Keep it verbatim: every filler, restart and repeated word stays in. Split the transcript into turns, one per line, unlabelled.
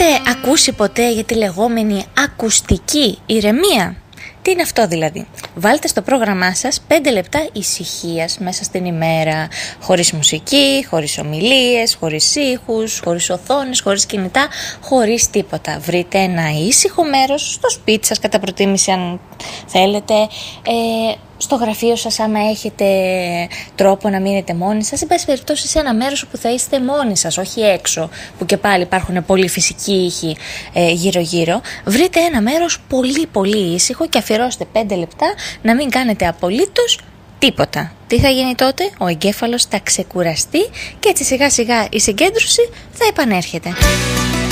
Έχετε ακούσει ποτέ για τη λεγόμενη ακουστική ηρεμία? Τι είναι αυτό δηλαδή? Βάλτε στο πρόγραμμά σας πέντε λεπτά ησυχίας μέσα στην ημέρα, χωρίς μουσική, χωρίς ομιλίες, χωρίς ήχους, χωρίς οθόνες, χωρίς κινητά, χωρίς τίποτα. Βρείτε ένα ήσυχο μέρος στο σπίτι σας, κατά προτίμηση αν θέλετε, ε, στο γραφείο σας άμα έχετε τρόπο να μείνετε μόνοι σας, εν πάση περιπτώσει σε ένα μέρος όπου θα είστε μόνοι σας, όχι έξω που και πάλι υπάρχουν πολύ φυσικοί ήχοι ε, γύρω γύρω. Βρείτε ένα μέρος πολύ πολύ ήσυχο και αφιερώστε πέντε λεπτά να μην κάνετε απολύτως τίποτα. Τι θα γίνει τότε? Ο εγκέφαλος θα ξεκουραστεί και έτσι σιγά σιγά η συγκέντρωση θα επανέρχεται.